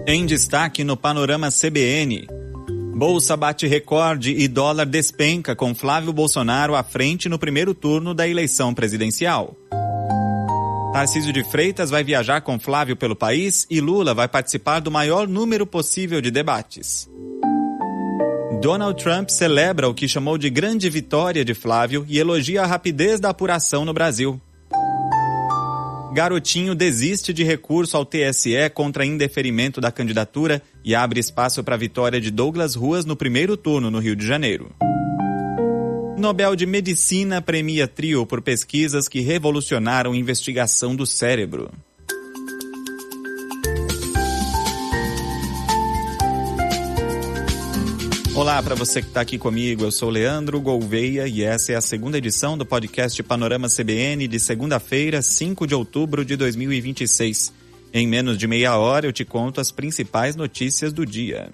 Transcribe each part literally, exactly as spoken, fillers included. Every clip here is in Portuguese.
Em destaque no Panorama C B N. Bolsa bate recorde e dólar despenca com Flávio Bolsonaro à frente no primeiro turno da eleição presidencial. Tarcísio de Freitas vai viajar com Flávio pelo país e Lula vai participar do maior número possível de debates. Donald Trump celebra o que chamou de grande vitória de Flávio e elogia a rapidez da apuração no Brasil. Garotinho desiste de recurso ao T S E contra indeferimento da candidatura e abre espaço para a vitória de Douglas Ruas no primeiro turno no Rio de Janeiro. Nobel de Medicina premia trio por pesquisas que revolucionaram a investigação do cérebro. Olá para você que está aqui comigo, eu sou Leandro Gouveia e essa é a segunda edição do podcast Panorama C B N de segunda-feira, cinco de outubro de dois mil e vinte e seis. Em menos de meia hora eu te conto as principais notícias do dia.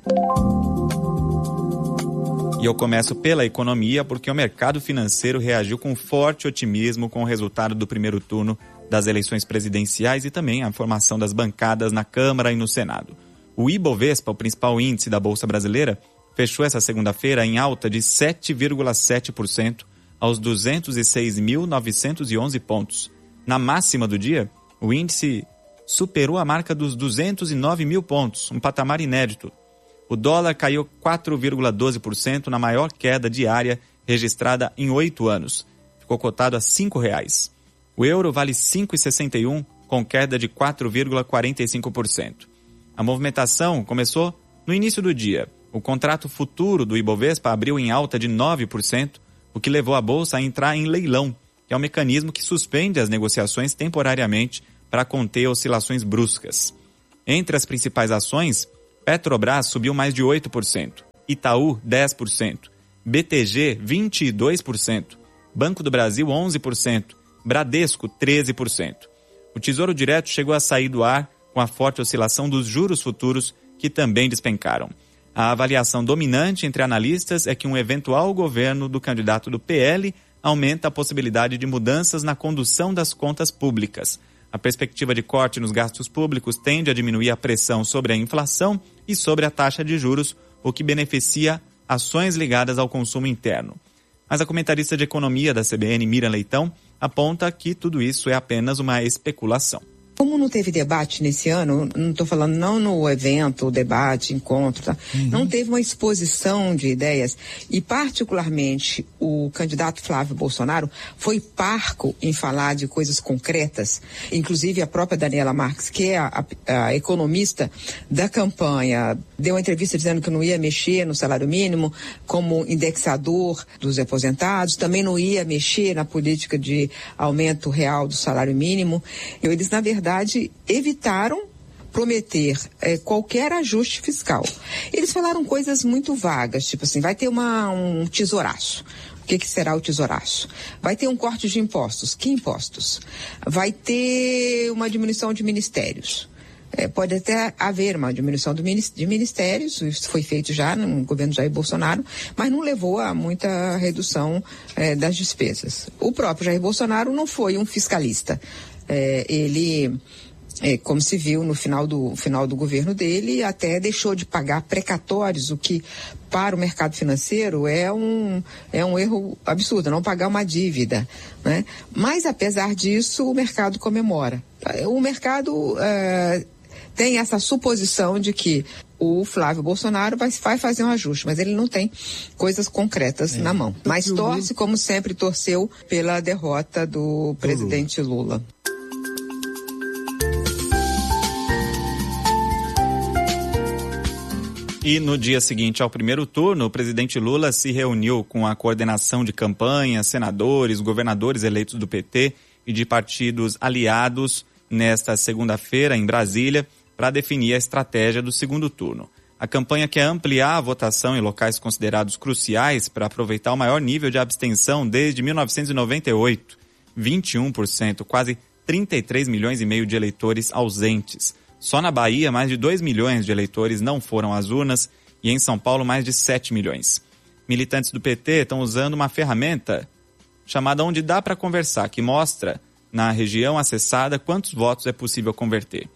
E eu começo pela economia porque o mercado financeiro reagiu com forte otimismo com o resultado do primeiro turno das eleições presidenciais e também a formação das bancadas na Câmara e no Senado. O Ibovespa, o principal índice da Bolsa Brasileira, fechou essa segunda-feira em alta de sete vírgula sete por cento aos duzentos e seis mil novecentos e onze pontos. Na máxima do dia, o índice superou a marca dos duzentos e nove mil pontos, um patamar inédito. O dólar caiu quatro vírgula doze por cento na maior queda diária registrada em oito anos. Ficou cotado a cinco reais. O euro vale cinco vírgula sessenta e um, com queda de quatro vírgula quarenta e cinco por cento. A movimentação começou no início do dia. O contrato futuro do Ibovespa abriu em alta de nove por cento, o que levou a bolsa a entrar em leilão, que é um mecanismo que suspende as negociações temporariamente para conter oscilações bruscas. Entre as principais ações, Petrobras subiu mais de oito por cento, Itaú dez por cento, B T G vinte e dois por cento, Banco do Brasil onze por cento, Bradesco treze por cento. O Tesouro Direto chegou a sair do ar com a forte oscilação dos juros futuros, que também despencaram. A avaliação dominante entre analistas é que um eventual governo do candidato do P L aumenta a possibilidade de mudanças na condução das contas públicas. A perspectiva de corte nos gastos públicos tende a diminuir a pressão sobre a inflação e sobre a taxa de juros, o que beneficia ações ligadas ao consumo interno. Mas a comentarista de economia da C B N, Miriam Leitão, aponta que tudo isso é apenas uma especulação. Como não teve debate nesse ano, não estou falando não no evento, debate, encontro, tá? Uhum. Não teve uma exposição de ideias e particularmente o candidato Flávio Bolsonaro foi parco em falar de coisas concretas, inclusive a própria Daniela Marques, que é a, a, a economista da campanha, deu uma entrevista dizendo que não ia mexer no salário mínimo como indexador dos aposentados, também não ia mexer na política de aumento real do salário mínimo. Eu, eles, na verdade, verdade, evitaram prometer é, qualquer ajuste fiscal. Eles falaram coisas muito vagas, tipo assim, vai ter uma, um tesouraço. O que, que será o tesouraço? Vai ter um corte de impostos. Que impostos? Vai ter uma diminuição de ministérios. É, pode até haver uma diminuição do, de ministérios, isso foi feito já no governo Jair Bolsonaro, mas não levou a muita redução é, das despesas. O próprio Jair Bolsonaro não foi um fiscalista. É, ele, é, como se viu no final do, final do governo dele, até deixou de pagar precatórios, o que para o mercado financeiro é um, é um erro absurdo, não pagar uma dívida, né? Mas apesar disso, o mercado comemora. O mercado é, tem essa suposição de que o Flávio Bolsonaro vai, vai fazer um ajuste, mas ele não tem coisas concretas é. na mão. Mas torce, como sempre torceu, pela derrota do presidente Lula. E no dia seguinte ao primeiro turno, o presidente Lula se reuniu com a coordenação de campanha, senadores, governadores eleitos do P T e de partidos aliados nesta segunda-feira em Brasília para definir a estratégia do segundo turno. A campanha quer ampliar a votação em locais considerados cruciais para aproveitar o maior nível de abstenção desde mil novecentos e noventa e oito, vinte e um por cento, quase trinta e três milhões e meio de eleitores ausentes. Só na Bahia, mais de dois milhões de eleitores não foram às urnas e em São Paulo, mais de sete milhões. Militantes do P T estão usando uma ferramenta chamada Onde Dá para Conversar, que mostra na região acessada quantos votos é possível converter.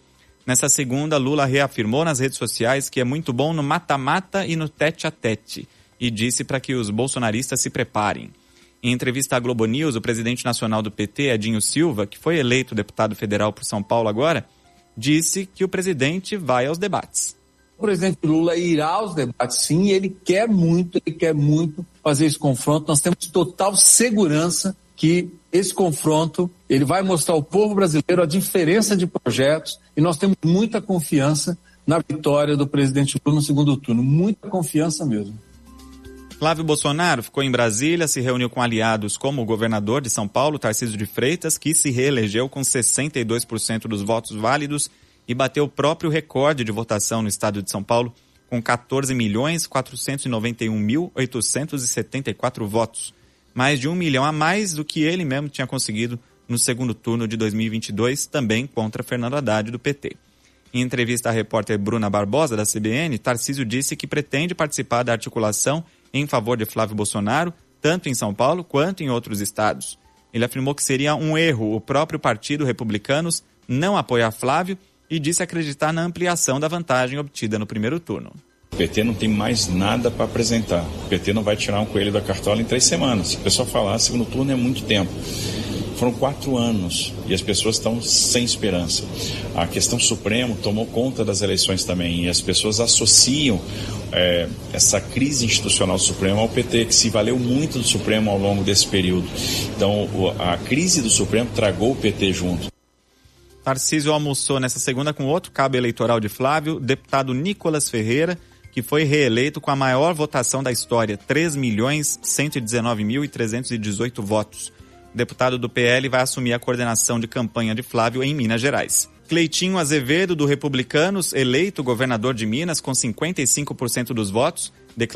Nessa segunda, Lula reafirmou nas redes sociais que é muito bom no mata-mata e no tete-a-tete e disse para que os bolsonaristas se preparem. Em entrevista à Globo News, o presidente nacional do P T, Edinho Silva, que foi eleito deputado federal por São Paulo agora, disse que o presidente vai aos debates. O presidente Lula irá aos debates, sim, ele quer muito, ele quer muito fazer esse confronto. Nós temos total segurança que esse confronto ele vai mostrar ao povo brasileiro a diferença de projetos e nós temos muita confiança na vitória do presidente Lula no segundo turno, muita confiança mesmo. Flávio Bolsonaro ficou em Brasília, se reuniu com aliados como o governador de São Paulo, Tarcísio de Freitas, que se reelegeu com sessenta e dois por cento dos votos válidos e bateu o próprio recorde de votação no estado de São Paulo, com quatorze milhões quatrocentos e noventa e um mil oitocentos e setenta e quatro votos, mais de um milhão a mais do que ele mesmo tinha conseguido no segundo turno de dois mil e vinte e dois, também contra Fernando Haddad, do P T. Em entrevista à repórter Bruna Barbosa, da C B N, Tarcísio disse que pretende participar da articulação em favor de Flávio Bolsonaro, tanto em São Paulo quanto em outros estados. Ele afirmou que seria um erro o próprio Partido Republicanos não apoiar Flávio e disse acreditar na ampliação da vantagem obtida no primeiro turno. O P T não tem mais nada para apresentar. O P T não vai tirar um coelho da cartola em três semanas. Se o pessoal falar, segundo turno é muito tempo. Foram quatro anos e as pessoas estão sem esperança. A questão Supremo tomou conta das eleições também e as pessoas associam é, essa crise institucional do Supremo ao P T, que se valeu muito do Supremo ao longo desse período. Então, a crise do Supremo tragou o P T junto. Tarcísio almoçou nessa segunda com outro cabo eleitoral de Flávio, deputado Nicolas Ferreira, que foi reeleito com a maior votação da história, três milhões cento e dezenove mil trezentos e dezoito votos. O deputado do P L vai assumir a coordenação de campanha de Flávio em Minas Gerais. Cleitinho Azevedo, do Republicanos, eleito governador de Minas com cinquenta e cinco por cento dos votos,